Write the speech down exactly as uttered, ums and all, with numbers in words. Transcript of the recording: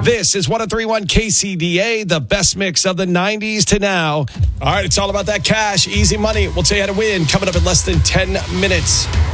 This is one oh three point one K C D A, the best mix of the nineties to now. All right, it's all about that cash, easy money. We'll tell you how to win coming up in less than ten minutes.